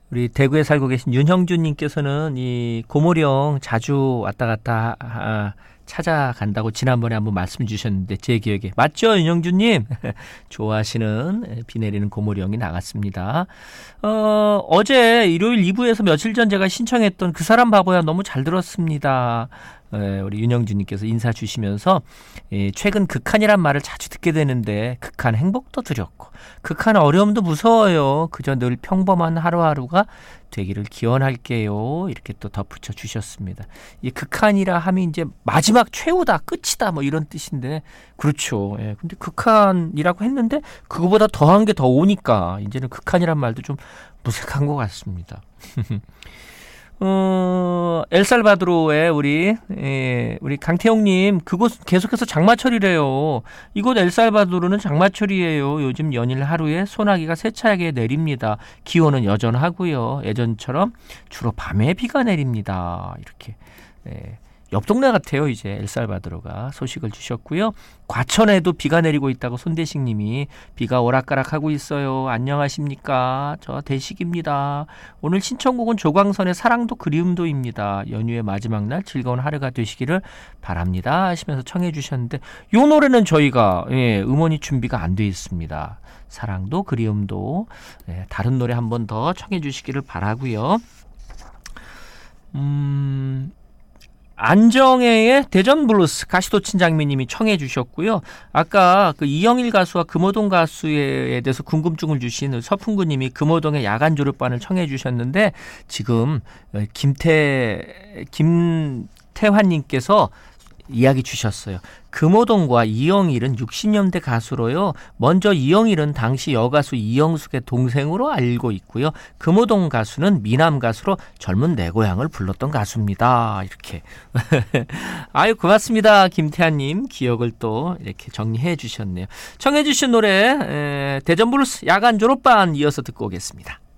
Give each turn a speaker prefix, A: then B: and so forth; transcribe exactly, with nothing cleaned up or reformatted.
A: 우리 대구에 살고 계신 윤형준님께서는 이 고모령 자주 왔다 갔다 아, 찾아간다고 지난번에 한번 말씀 주셨는데 제 기억에 맞죠, 윤형준님? 좋아하시는 비 내리는 고모령이 나갔습니다. 어, 어제 일요일 이 부에서 며칠 전 제가 신청했던 그 사람 바보야 너무 잘 들었습니다. 예, 우리 윤영준님께서 인사 주시면서 예, 최근 극한이란 말을 자주 듣게 되는데 극한 행복도 두렵고 극한 어려움도 무서워요. 그저 늘 평범한 하루하루가 되기를 기원할게요. 이렇게 또 덧붙여 주셨습니다. 이 극한이라 함이 이제 마지막 최후다, 끝이다 뭐 이런 뜻인데 그렇죠. 예, 근데 극한이라고 했는데 그거보다 더한 게 더 오니까 이제는 극한이란 말도 좀 무색한 것 같습니다. 어, 엘살바도르의 우리, 예, 우리 강태용님, 그곳 계속해서 장마철이래요. 이곳 엘살바도르는 장마철이에요. 요즘 연일 하루에 소나기가 세차게 내립니다. 기온은 여전하고요. 예전처럼 주로 밤에 비가 내립니다. 이렇게, 예. 옆 동네 같아요. 이제 엘살바도르가 소식을 주셨고요. 과천에도 비가 내리고 있다고 손대식 님이 비가 오락가락하고 있어요. 안녕하십니까. 저 대식입니다. 오늘 신청곡은 조광선의 사랑도 그리움도입니다. 연휴의 마지막 날 즐거운 하루가 되시기를 바랍니다 하시면서 청해 주셨는데 이 노래는 저희가 예, 음원이 준비가 안 돼 있습니다. 사랑도 그리움도 예, 다른 노래 한 번 더 청해 주시기를 바라고요. 음... 안정혜의 대전 블루스 가시도친 장미님이 청해 주셨고요. 아까 그 이영일 가수와 금호동 가수에 대해서 궁금증을 주신 서풍구님이 금호동의 야간 졸업반을 청해 주셨는데 지금 김태 김태환님께서 이야기 주셨어요. 금호동과 이영일은 육십 년대 가수로요. 먼저 이영일은 당시 여가수 이영숙의 동생으로 알고 있고요. 금호동 가수는 미남 가수로 젊은 내 고향을 불렀던 가수입니다. 이렇게. 아유 고맙습니다. 김태환님 기억을 또 이렇게 정리해 주셨네요. 청해 주신 노래 에, 대전 블루스 야간 졸업반 이어서 듣고 오겠습니다.